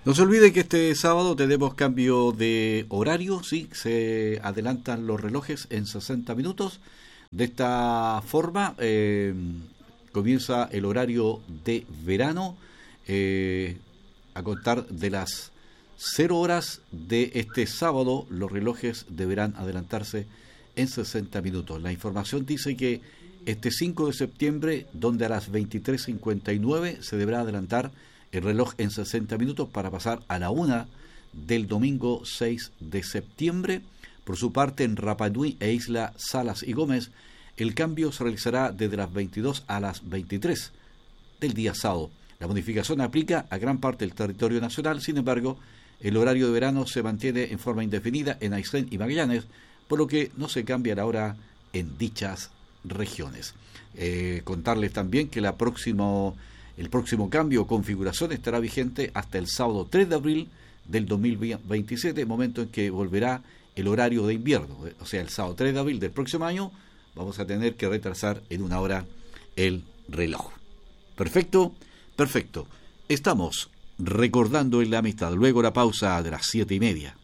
No se olvide que este sábado tenemos cambio de horario, sí, se adelantan los relojes en 60 minutos. De esta forma comienza el horario de verano a contar de las 0 horas de este sábado. Los relojes deberán adelantarse en 60 minutos. La información dice que este 5 de septiembre, donde a las 23:59 se deberá adelantar el reloj en 60 minutos para pasar a la 1 del domingo 6 de septiembre. Por su parte, en Rapa Nui e Isla Salas y Gómez, el cambio se realizará desde las 22 a las 23 del día sábado. La modificación aplica a gran parte del territorio nacional. Sin embargo, el horario de verano se mantiene en forma indefinida en Aysén y Magallanes, por lo que no se cambia la hora en dichas regiones. Contarles también que el próximo cambio o configuración estará vigente hasta el sábado 3 de abril del 2027, momento en que volverá el horario de invierno. O sea, el sábado 3 de abril del próximo año vamos a tener que retrasar en 1 hora el reloj. Perfecto. Estamos recordando en la amistad. Luego la pausa de las 7:30.